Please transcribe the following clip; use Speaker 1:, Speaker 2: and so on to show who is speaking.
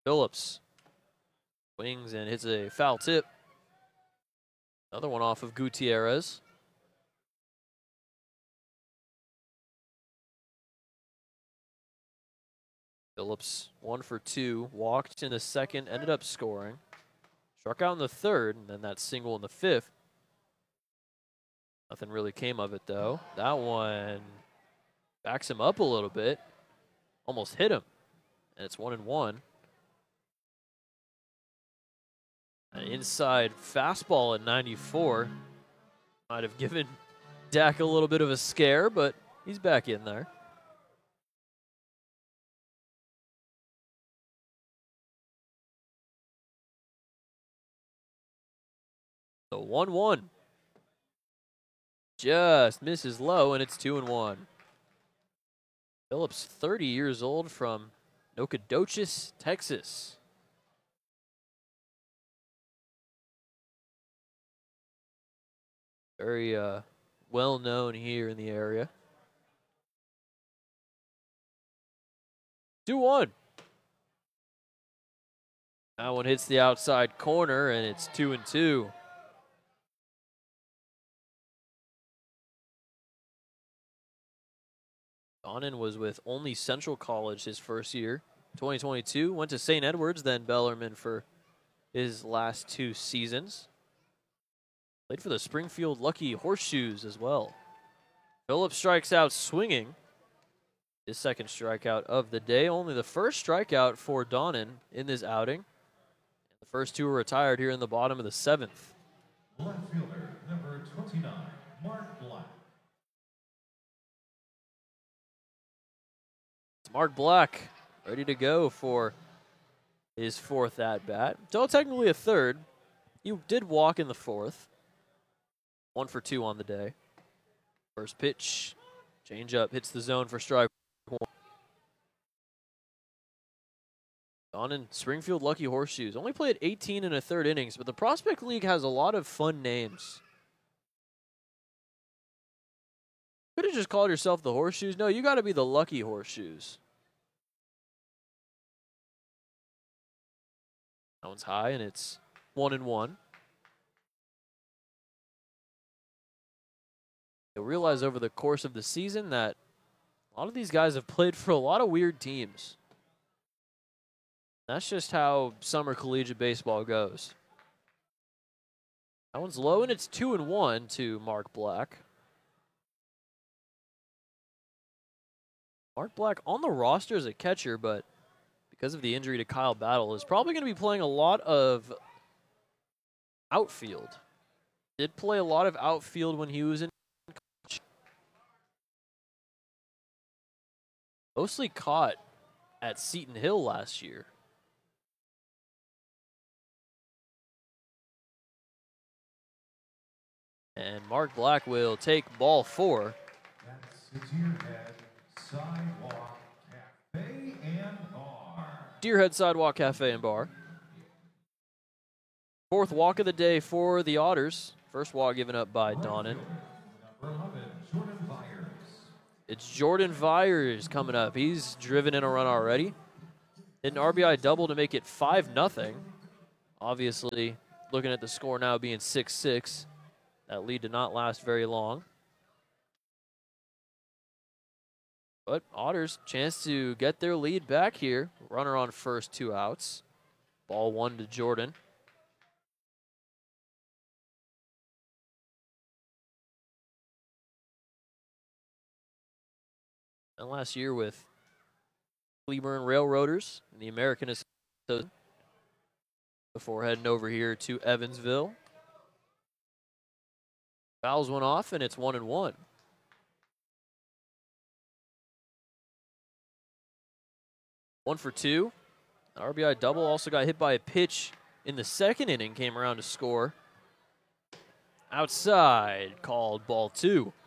Speaker 1: Phillips swings and hits a foul tip. Another one off of Gutierrez. Phillips 1 for 2, walked in the second, ended up scoring. Struck out in the third, and then that single in the fifth. Nothing really came of it, though. That one backs him up a little bit. Almost hit him, and it's 1-1. An inside fastball at 94. Might have given Dak a little bit of a scare, but he's back in there. So 1-1. Just misses low, and it's 2-1. Phillips, 30 years old, from Nacogdoches, Texas. Very well known here in the area. 2-1. That one hits the outside corner, and it's 2-2. Donnan was with only Central College his first year. 2022, went to St. Edwards, then Bellarmine for his last 2 seasons. Played for the Springfield Lucky Horseshoes as well. Phillips strikes out swinging. His second strikeout of the day. Only the first strikeout for Donnan in this outing. The first 2 were retired here in the bottom of the 7th.
Speaker 2: Left fielder, number 29, Mark Black.
Speaker 1: It's Mark Black ready to go for his 4th at-bat. Though technically a 3rd. He did walk in the 4th. 1 for 2 on the day. First pitch, change up, hits the zone for strike 1. Donnan, Springfield Lucky Horseshoes. Only played 18 1/3 innings, but the Prospect League has a lot of fun names. Could have just called yourself the Horseshoes. No, you got to be the Lucky Horseshoes. That one's high, and it's 1-1. You'll realize over the course of the season that a lot of these guys have played for a lot of weird teams. That's just how summer collegiate baseball goes. That one's low, and it's 2-1 to Mark Black. Mark Black on the roster as a catcher, but because of the injury to Kyle Battle, is probably going to be playing a lot of outfield. Did play a lot of outfield when he was in college. Mostly caught at Seton Hill last year. And Mark Black will take ball 4.
Speaker 2: That's Deerhead Sidewalk Cafe and Bar.
Speaker 1: Deerhead Sidewalk Cafe and Bar. 4th walk of the day for the Otters. First walk given up by Donnan.
Speaker 2: Number 11, Jordan Byers.
Speaker 1: It's Jordan Byers coming up. He's driven in a run already. Hit an RBI double to make it 5-0. Obviously, looking at the score now being 6-6. That lead did not last very long. But Otters, chance to get their lead back here. Runner on first, 2 outs. Ball 1 to Jordan. And last year with Cleburne Railroaders in the American Association before heading over here to Evansville. Fouls one off, and it's 1-1. One for 2. An RBI double. Also got hit by a pitch in the second inning. Came around to score. Outside, called ball 2.